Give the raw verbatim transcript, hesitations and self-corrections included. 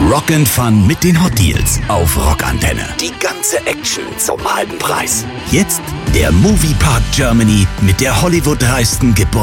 Rock and Fun mit den Hot Deals auf Rockantenne. Die ganze Action zum halben Preis. Jetzt der Moviepark Germany mit der Hollywood-reichsten Gebäude